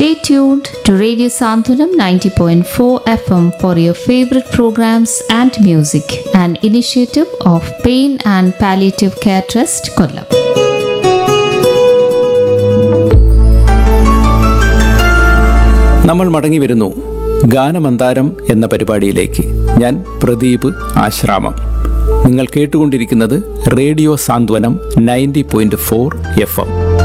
Stay tuned to Radio Santhanam 90.4 FM for your favorite programs and music, an initiative of Pain and Palliative Care Trust, Kollam. നമ്മൾ മടങ്ങി വരുന്നു ഗാനമന്താരം എന്ന പരിപാടിയിലേക്ക്. ഞാൻ പ്രദീപ് ആശ്രാമം. നിങ്ങൾ കേട്ടുകൊണ്ടിരിക്കുന്നത് റേഡിയോ സാന്ത്വനം 90.4 FM.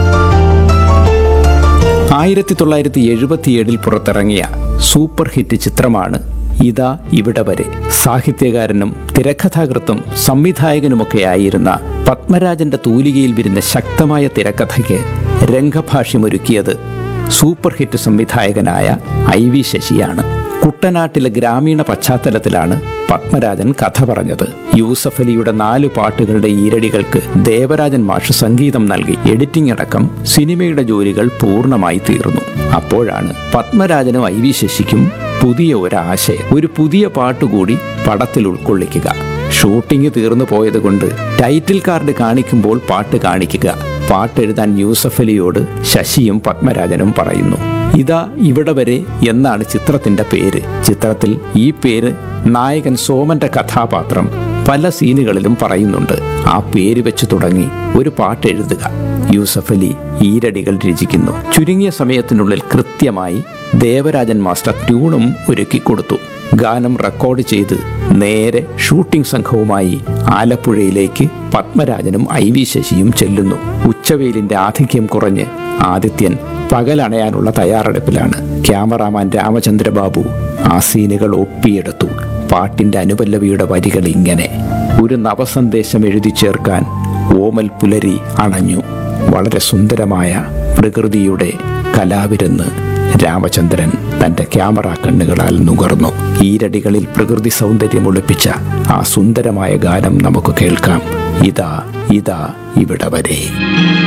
1977 പുറത്തിറങ്ങിയ സൂപ്പർ ഹിറ്റ് ചിത്രമാണ് ഇതാ ഇവിടെ വരെ. സാഹിത്യകാരനും തിരക്കഥാകൃത്തും സംവിധായകനുമൊക്കെയായിരുന്ന പത്മരാജന്റെ തൂലികയിൽ വിരുന്ന ശക്തമായ തിരക്കഥയ്ക്ക് രംഗഭാഷ്യമൊരുക്കിയത് സൂപ്പർ ഹിറ്റ് സംവിധായകനായ IV ശശിയാണ്. കുട്ടനാട്ടിലെ ഗ്രാമീണ പശ്ചാത്തലത്തിലാണ് പത്മരാജൻ കഥ പറഞ്ഞത്. യൂസഫ് അലിയുടെ 4 പാട്ടുകളുടെ ഈരടികൾക്ക് ദേവരാജൻ മാഷ് സംഗീതം നൽകി. എഡിറ്റിംഗ് അടക്കം സിനിമയുടെ ജോലികൾ പൂർണ്ണമായി തീർന്നു. അപ്പോഴാണ് പത്മരാജനും IV ശശിക്കും പുതിയ ഒരാശയം, ഒരു പുതിയ പാട്ടുകൂടി പടത്തിൽ ഉൾക്കൊള്ളിക്കുക. ഷൂട്ടിംഗ് തീർന്നു പോയത് കൊണ്ട് ടൈറ്റിൽ കാർഡ് കാണിക്കുമ്പോൾ പാട്ട് കാണിക്കുക. പാട്ടെഴുതാൻ യൂസഫ് അലിയോട് ശശിയും പത്മരാജനും പറയുന്നു. ഇതാ ഇവിടെ വരെ എന്നാണ് ചിത്രത്തിന്റെ പേര്. ചിത്രത്തിൽ ഈ പേര് നായകൻ സോമന്റെ കഥാപാത്രം പല സീനുകളിലും പറയുന്നുണ്ട്. ആ പേര് വെച്ച് തുടങ്ങി ഒരു പാട്ട് എഴുതുക. യൂസഫ് അലി ഈരടികൾ രചിക്കുന്നു. ചുരുങ്ങിയ സമയത്തിനുള്ളിൽ കൃത്യമായി ദേവരാജൻ മാസ്റ്റർ ട്യൂണും ഒരുക്കി കൊടുത്തു. ഗാനം റെക്കോർഡ് ചെയ്ത് നേരെ ഷൂട്ടിംഗ് സംഘവുമായി ആലപ്പുഴയിലേക്ക് പത്മരാജനും IV ശശിയും ചെല്ലുന്നു. ഉച്ചവെയിലിന്റെ ആധിക്യം കുറഞ്ഞ് ആദിത്യൻ പകലണയാനുള്ള തയ്യാറെടുപ്പിലാണ്. ക്യാമറാമാൻ രാമചന്ദ്രബാബു ആ സീനുകൾ ഒപ്പിയെടുത്തു. പാട്ടിന്റെ അനുപല്ലവിയുടെ വരികൾ ഇങ്ങനെ: ഒരു നവസന്ദേശം എഴുതി ചേർക്കാൻ ഓമൽ പുലരി അണഞ്ഞു, വളരെ സുന്ദരമായ പ്രകൃതിയുടെ കലാവിരുന്ന് രാമചന്ദ്രൻ തന്റെ ക്യാമറ കണ്ണുകളാൽ നുകർന്നു. ഈരടികളിൽ പ്രകൃതി സൗന്ദര്യം ഒളിപ്പിച്ച ആ സുന്ദരമായ ഗാനം നമുക്ക് കേൾക്കാം. ഇതാ ഇതാ ഇവിടെ വരെ.